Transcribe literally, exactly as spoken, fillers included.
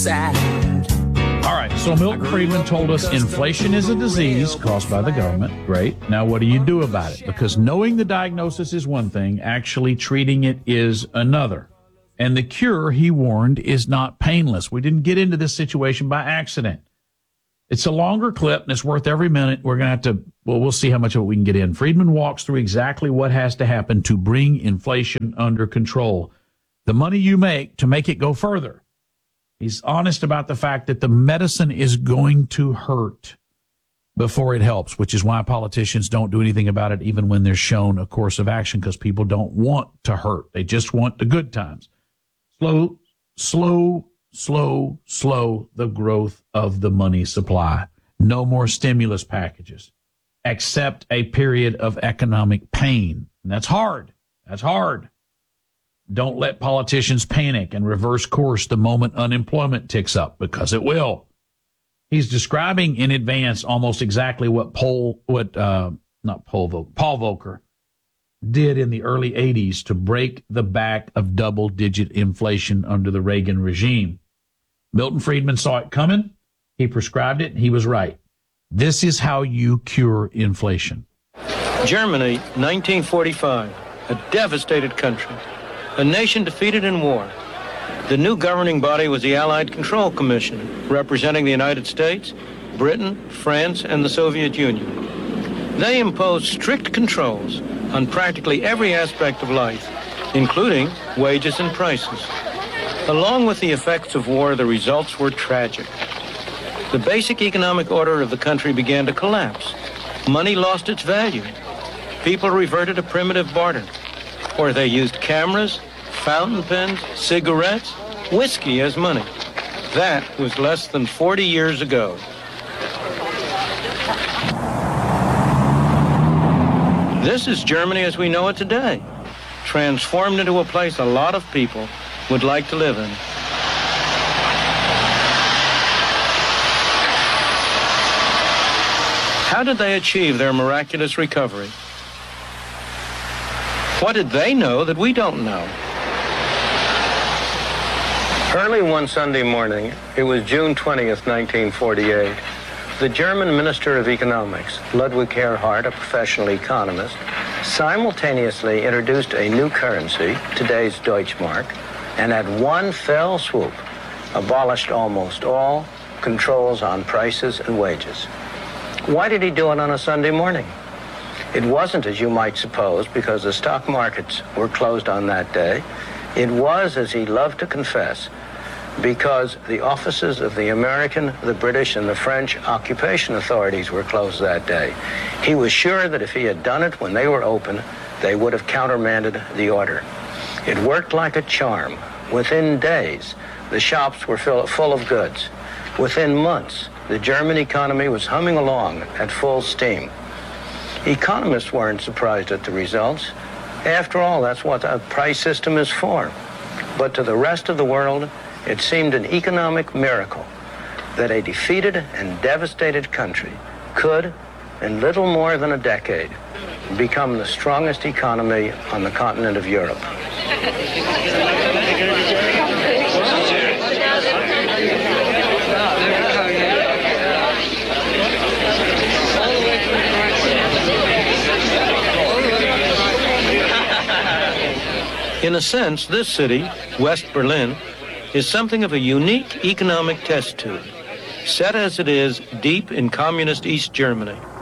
sad. All right, so Milton Friedman told us inflation is a disease caused by the government. Great. Now, what do you do about it? Because knowing the diagnosis is one thing, actually treating it is another. And the cure, he warned, is not painless. We didn't get into this situation by accident. It's a longer clip, and it's worth every minute. We're going to have to, well, we'll see how much of it we can get in. Friedman walks through exactly what has to happen to bring inflation under control. The money you make to make it go further. He's honest about the fact that the medicine is going to hurt before it helps, which is why politicians don't do anything about it even when they're shown a course of action, because people don't want to hurt. They just want the good times. Slow, slow, slow, slow the growth of the money supply. No more stimulus packages. Accept a period of economic pain. And that's hard. That's hard. Don't let politicians panic and reverse course the moment unemployment ticks up, because it will. He's describing in advance almost exactly what Paul, what, uh, not Paul Volcker, Paul Volcker did in the early eighties to break the back of double-digit inflation under the Reagan regime. Milton Friedman saw it coming. He prescribed it, and he was right. This is how you cure inflation. Germany, nineteen forty-five, a devastated country. A nation defeated in war. The new governing body was the Allied Control Commission, representing the United States, Britain, France, and the Soviet Union. They imposed strict controls on practically every aspect of life, including wages and prices. Along with the effects of war, the results were tragic. The basic economic order of the country began to collapse. Money lost its value. People reverted to primitive barter, or they used cameras, fountain pens, cigarettes, whiskey as money. That was less than forty years ago. This is Germany as we know it today, transformed into a place a lot of people would like to live in. How did they achieve their miraculous recovery? What did they know that we don't know? Early one Sunday morning, it was June twentieth, nineteen forty-eight, the German Minister of Economics, Ludwig Erhard, a professional economist, simultaneously introduced a new currency, today's Deutschmark, and at one fell swoop abolished almost all controls on prices and wages. Why did he do it on a Sunday morning? It wasn't, as you might suppose, because the stock markets were closed on that day. It was, as he loved to confess, because the offices of the American, the British, and the French occupation authorities were closed that day. He was sure that if he had done it when they were open, they would have countermanded the order. It worked like a charm. Within days, the shops were full of goods. Within months, the German economy was humming along at full steam. Economists weren't surprised at the results. After all, that's what a price system is for. But to the rest of the world, it seemed an economic miracle that a defeated and devastated country could, in little more than a decade, become the strongest economy on the continent of Europe. In a sense, this city, West Berlin, is something of a unique economic test tube, set as it is deep in communist East Germany.